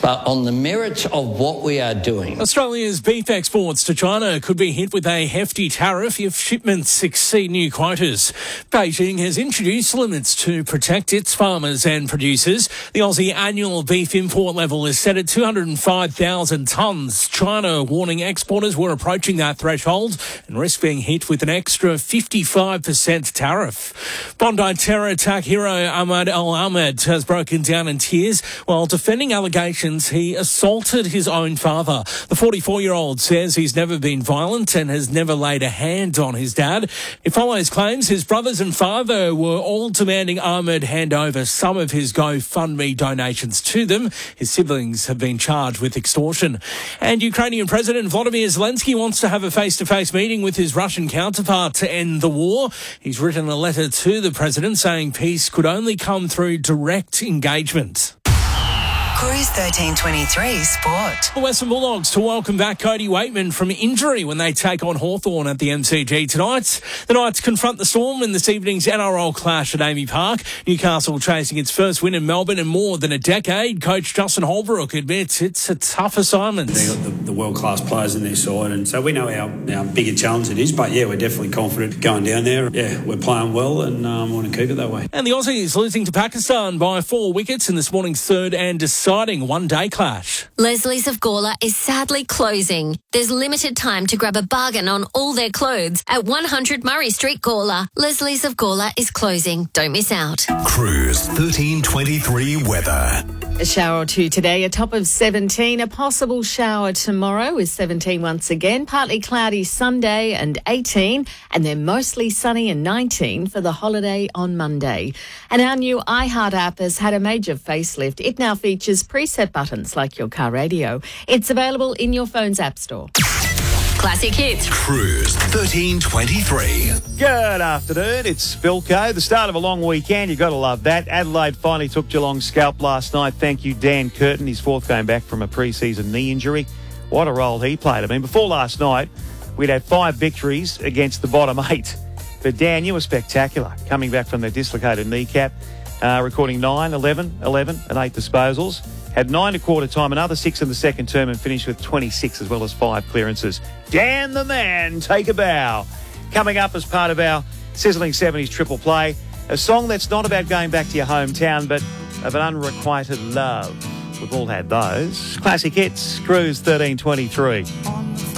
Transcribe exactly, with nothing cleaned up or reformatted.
but on the merits of what we are doing. Australia's beef exports to China could be hit with a hefty tariff if shipments exceed new quotas. Beijing has introduced limits to protect its farmers and producers. The Aussie annual beef import level is set at two hundred five thousand tonnes. China warning exporters were approaching that threshold and risk being hit with an extra fifty-five percent tariff. Bondi terror attack hero Ahmad Al-Ahmed has broken down in tears while defending allegations he assaulted his own father. The forty-four-year-old says he's never been violent and has never laid a hand on his dad. It follows claims his brothers and father were all demanding Ahmed hand over some of his GoFundMe donations to them. His siblings have been charged with extortion. And Ukrainian President Volodymyr Zelensky wants to have a face-to-face meeting with his Russian counterpart to end the war. He's written a letter to the president saying peace could only come through direct engagement. Cruise thirteen twenty-three Sport. The Western Bulldogs to welcome back Cody Waitman from injury when they take on Hawthorn at the M C G tonight. The Knights confront the Storm in this evening's N R L clash at Amy Park. Newcastle chasing its first win in Melbourne in more than a decade. Coach Justin Holbrook admits it's a tough assignment. They've got the, the world-class players in their side, and so we know how, how big a challenge it is, but yeah, we're definitely confident going down there. Yeah, we're playing well and um, want to keep it that way. And the Aussies losing to Pakistan by four wickets in this morning's third and deciding one-day clash. Leslie's of Gawler is sadly closing. There's limited time to grab a bargain on all their clothes at one hundred Murray Street, Gawler. Leslie's of Gawler is closing. Don't miss out. Cruise thirteen twenty-three weather. A shower or two today, a top of seventeen. A possible shower tomorrow with seventeen once again. Partly cloudy Sunday and eighteen. And then mostly sunny and nineteen for the holiday on Monday. And our new iHeart app has had a major facelift. It now features preset buttons like your car radio. It's available in your phone's app store. Classic hits. Cruise thirteen twenty-three. Good afternoon, it's Bilko. The start of a long weekend, you've got to love that. Adelaide finally took Geelong's scalp last night. Thank you, Dan Curtin, his fourth game back from a pre-season knee injury. What a role he played. I mean, before last night, we'd had five victories against the bottom eight. But Dan, you were spectacular, coming back from the dislocated kneecap, uh, recording nine, eleven, eleven and eight disposals. Had nine to quarter time, another six in the second term, and finished with twenty-six as well as five clearances. Dan the man, take a bow. Coming up as part of our Sizzling seventies triple play, a song that's not about going back to your hometown, but of an unrequited love. We've all had those. Classic hits, Cruise thirteen twenty-three.